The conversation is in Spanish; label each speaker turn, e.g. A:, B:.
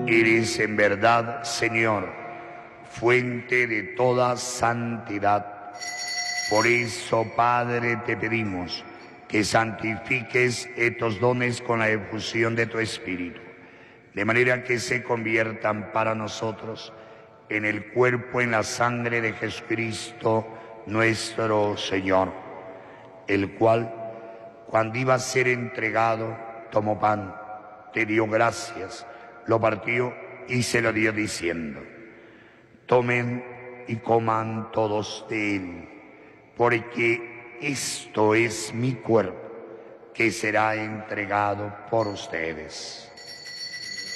A: Eres en verdad, Señor, fuente de toda santidad. Por eso, Padre, te pedimos que santifiques estos dones con la efusión de tu Espíritu, de manera que se conviertan para nosotros en el cuerpo, en la sangre de Jesucristo, nuestro Señor, el cual, cuando iba a ser entregado, tomó pan, te dio gracias, lo partió y se lo dio diciendo: tomen y coman todos de él, porque esto es mi cuerpo, que será entregado por ustedes.